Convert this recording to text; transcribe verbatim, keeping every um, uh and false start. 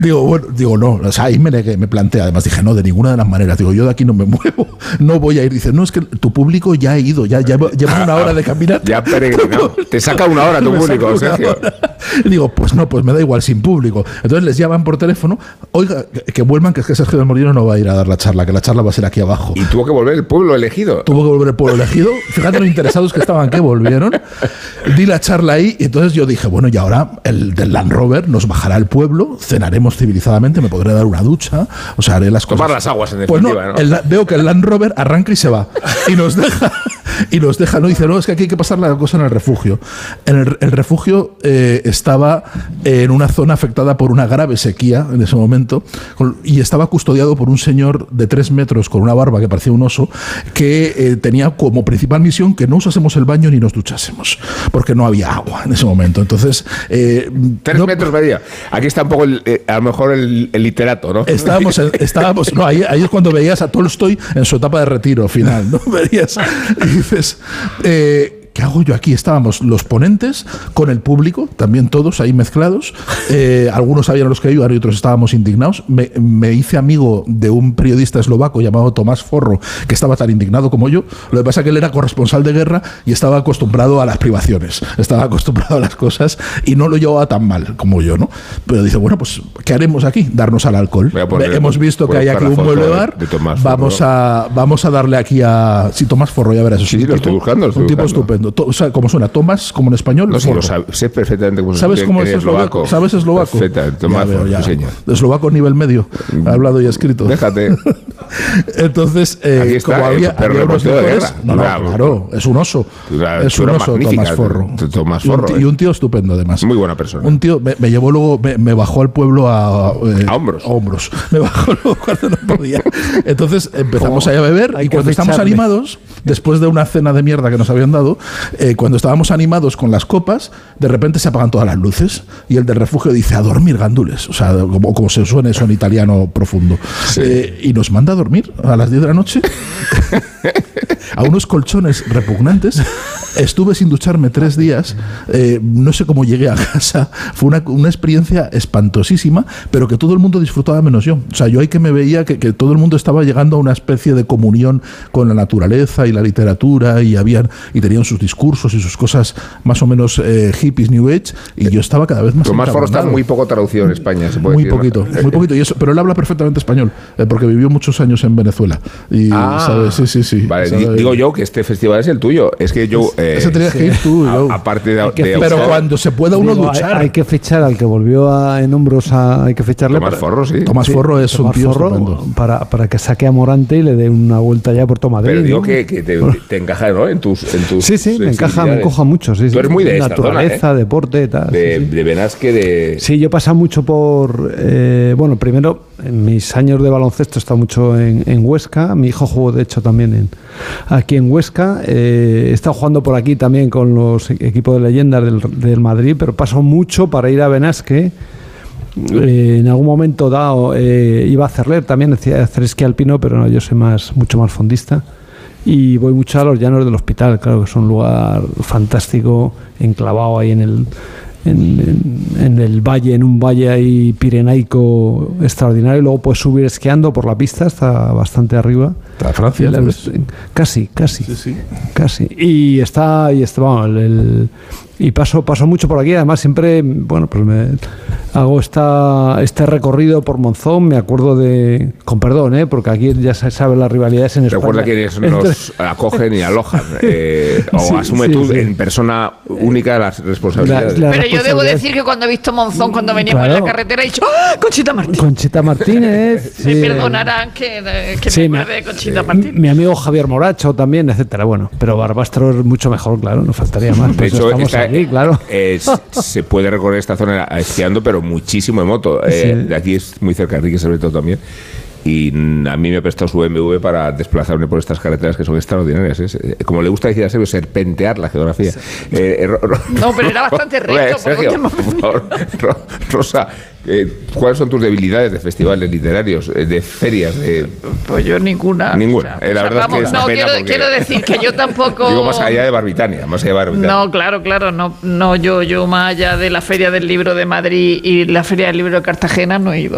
Digo, bueno, digo, no, o sea, ahí me, negué, me planteé, además dije, no, de ninguna de las maneras, digo, yo de aquí no me muevo, no voy a ir. Dice, no, es que tu público ya ha ido, ya lleva, lleva una hora de caminata. Ya peregrinado, te saca una hora tu público, Sergio. Digo, pues no, pues me da igual sin público. Entonces les llaman por teléfono, oiga, que, que vuelvan, que es que Sergio del Molino no va a ir a dar la charla, que la charla va a ser aquí abajo. Y tuvo que volver el pueblo elegido. Tuvo que volver el pueblo elegido, fíjate lo interesados que estaban que volvieron, di la charla ahí, y entonces yo dije, bueno, y ahora el del Land Rover nos bajará al pueblo, cenaremos civilizadamente, me podré dar una ducha, o sea, haré las cosas. Tomar las aguas, en definitiva, definitiva, pues no, ¿no? El, veo que el Land Rover arranca y se va, y nos deja, y nos deja, no, dice, no, es que aquí hay que pasar la cosa en el refugio. En el, el refugio eh, estaba en una zona afectada por una grave sequía en ese momento, con, y estaba custodiado por un señor de tres metros con una barba que parecía un oso, que eh, tenía como principal misión que no usásemos el baño ni nos duchásemos, porque no había agua en ese momento. Entonces, eh, tres no, metros medía. Aquí está un poco, el, eh, a lo mejor el, el literato, ¿no? Estábamos, estábamos no, ahí, ahí es cuando veías a Tolstoy en su etapa de retiro final, ¿no? Verías y dices, eh, ¿qué hago yo aquí? Estábamos los ponentes con el público, también todos ahí mezclados. Eh, algunos sabían los que iban y otros estábamos indignados. Me, me hice amigo de un periodista eslovaco llamado Tomás Forro, que estaba tan indignado como yo. Lo que pasa es que él era corresponsal de guerra y estaba acostumbrado a las privaciones, estaba acostumbrado a las cosas y no lo llevaba tan mal como yo, ¿no? Pero dice, bueno, pues, ¿qué haremos aquí? Darnos al alcohol. Poner, Hemos visto que hay aquí un mueble bar. De, de vamos, a, vamos a darle aquí a... Sí, Tomás Forro, ya verás. Sí, sí, lo estoy buscando. Lo estoy un tipo buscando. estupendo. O sea, ¿cómo suena? Tomás, como en español. No, sí, lo sabe, sé perfectamente cómo ¿Sabes cómo es eslovaco? ¿Sabes eslovaco? Perfectamente, Tomás, ya veo, ya. Sí, señor. Eslovaco nivel medio, hablado y escrito. Déjate. Entonces, eh, aquí está, como había, pero había unos licores, no, no, claro, claro, es un oso. La, es un oso, Tomás Forro. Tomás Forro. Y un, tío, y un tío estupendo, además. Muy buena persona. Un tío, me, me llevó luego, me, me bajó al pueblo a, eh, a hombros. A hombros. Me bajó luego cuando no podía. Entonces empezamos ahí a beber y cuando estamos animados, después de una cena de mierda que nos habían dado, eh, cuando estábamos animados con las copas, de repente se apagan todas las luces y el del refugio dice, a dormir, gandules. O sea, como, como se suene eso en italiano profundo. Sí. Eh, y nos manda a dormir a las diez de la noche a unos colchones repugnantes. Estuve sin ducharme tres días, eh, no sé cómo llegué a casa. Fue una, una experiencia espantosísima, pero que todo el mundo disfrutaba menos yo. O sea, yo ahí que me veía que, que todo el mundo estaba llegando a una especie de comunión con la naturaleza y la literatura, y habían y tenían sus discursos y sus cosas más o menos eh, hippies, New Age, y yo estaba cada vez más Tomás Forro está muy poco traducido en España, se puede muy decir, poquito, ¿no? muy poquito, y eso, pero él habla perfectamente español, eh, porque vivió muchos años en Venezuela. Y, ah, ¿sabes? Sí, sí, sí. Vale, ¿sabes? Digo yo que este festival es el tuyo. Es que yo... Eh, Ese tenías que ir tú. A, yo. Aparte de... que, de pero usted, cuando se pueda uno digo, duchar. Hay, hay que fichar al que volvió a, en hombros a... Hay que ficharle. Tomás para, Forro, sí. Tomás sí, Forro es Tomás un tío Forro estupendo. Para, para que saque a Morante y le dé una vuelta ya por todo Madrid. Pero digo ¿no? que, que te, te encaja, ¿no? En tus, en tus sí, sí, me encaja, me encaja mucho. Sí, Tú eres muy de esta naturaleza, zona, ¿eh? deporte, tal. De, sí, sí. de Benasque, de... Sí, yo he pasado mucho por... Eh, bueno, primero, en mis años de baloncesto he estado mucho en, en Huesca. Mi hijo jugó, de hecho, también en, aquí en Huesca. Eh, he estado jugando por aquí también con los equipos de leyendas del, del Madrid, pero paso mucho para ir a Benasque. Eh, en algún momento dado eh, iba a hacerle también, decía hacer esquí alpino, pero no, yo soy más mucho más fondista. Y voy mucho a los llanos del Hospital, claro, que es un lugar fantástico, enclavado ahí en el... En, en, en el valle, en un valle ahí pirenaico extraordinario, y luego puedes subir esquiando por la pista hasta bastante arriba. ¿Está Francia? La, casi, casi, sí, sí. casi. Y está, y está, vamos, el, el, y paso, paso mucho por aquí. Además siempre, bueno, pues me hago esta, este recorrido por Monzón. Me acuerdo de, con perdón, ¿eh? Porque aquí ya se sabe las rivalidades en España. Recuerda que nos Entonces, acogen y alojan, eh, o sí, asume sí, tú sí. en persona única las responsabilidades. La, la Pero yo debo decir que cuando he visto Monzón, cuando veníamos claro. en la carretera, he dicho ¡oh, Conchita Martínez! Conchita Martínez. Me sí. perdonarán que, que sí, me acuerde de Conchita eh, Martínez. Mi amigo Javier Moracho también, etcétera. Bueno, pero Barbastro es mucho mejor, claro, no faltaría más. De hecho, estamos esta, aquí, claro. Es, se puede recorrer esta zona esquiando, pero muchísimo en moto. Eh, sí. De aquí es muy cerca de Enrique, sobre todo también. Y a mí me ha prestado su B M W para desplazarme por estas carreteras que son extraordinarias. ¿eh? Como le gusta decir a Sergio, serpentear la geografía. Sí. Eh, ro, ro, no, pero era bastante recto. Sergio, por favor, ro, Rosa, eh, ¿cuáles son tus debilidades de festivales literarios, eh, de ferias? De... Pues yo ninguna. Ninguna. O sea, eh, la o sea, verdad vamos, es que no, quiero, porque... quiero decir que yo tampoco... Digo, más allá de Barbitania, más allá de Barbitania. No, claro, claro. No, no yo, yo más allá de la Feria del Libro de Madrid y la Feria del Libro de Cartagena no he ido